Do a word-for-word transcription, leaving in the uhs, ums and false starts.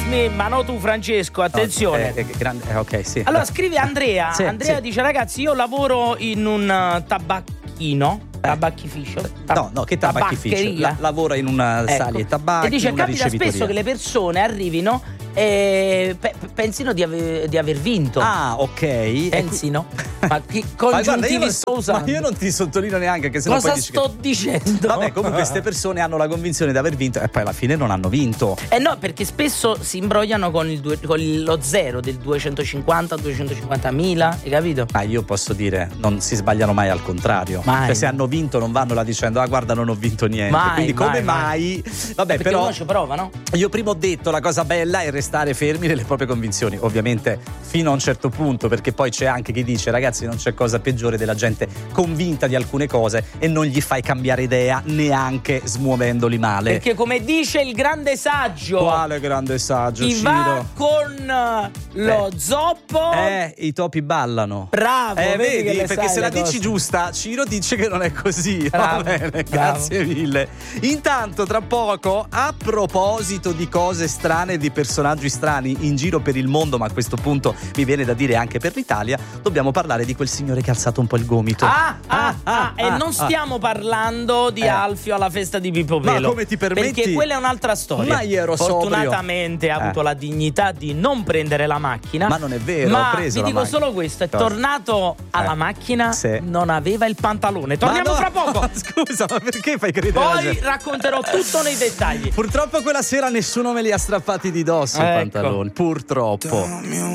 me, ma no tu Francesco, attenzione. Oh, eh, eh, grande, eh, ok, sì. Allora scrive Andrea. Sì, Andrea sì. dice: ragazzi, io lavoro in un uh, tabacchino. Tabacchificio? Tab- No, no, che tabacchificio? tabaccheria. La, lavora in una Ecco. sala e tabacchi. E dice: in una capita ricevitoria. spesso che le persone arrivino e pe- pensino di, ave- di aver vinto. Ah, ok. Pensino? Ma che Ma guarda, io congiuntivi non, sto usando? ma io non ti sottolineo neanche, che se no Cosa poi dici sto che... dicendo? Vabbè, comunque queste persone hanno la convinzione di aver vinto e poi alla fine non hanno vinto. Eh no, perché spesso si imbrogliano con, il due, con lo zero del duecentocinquanta, duecentocinquantamila, hai capito? Ma io posso dire, non si sbagliano mai, al contrario. Mai. Cioè, se hanno vinto non vanno là dicendo: ah, guarda, non ho vinto niente. Mai, Quindi come mai, mai? Vabbè, Perché però uno ci prova, no? io prima ho detto, la cosa bella è restare fermi nelle proprie convinzioni, ovviamente fino a un certo punto, perché poi c'è anche chi dice: ragazzi, non c'è cosa peggiore della gente convinta di alcune cose e non gli fai cambiare idea neanche smuovendoli male. Perché come dice il grande saggio, Quale grande saggio, chi Ciro? va con lo Eh. zoppo, Eh, i topi ballano. bravo, Eh, vedi, che vedi, le perché sai se la le cose. dici giusta, Ciro dice che non è così. Bravo, Va bene, bravo. grazie mille. Intanto, tra poco, a proposito di cose strane e di personaggi strani in giro per il mondo, ma a questo punto mi viene da dire anche per l'Italia, dobbiamo parlare di quel signore che ha alzato un po' il gomito. Ah, ah, ah, ah, e ah, non stiamo parlando di Eh. Alfio alla festa di Pippo Pelo. Ma come ti permetti? Perché quella è un'altra storia. Ma io ero sobrio. Fortunatamente ha avuto Eh. la dignità di non prendere la macchina. Ma non è vero, Ma ho preso vi la dico macchina. solo questo: è Cosa? tornato alla Eh. macchina, Sì. non aveva il pantalone. Torniamo Ma no, fra poco. Scusa, ma perché fai credere alla Poi gente? racconterò tutto nei dettagli. Purtroppo quella sera nessuno me li ha strappati di dosso i Ecco. pantaloni. Purtroppo.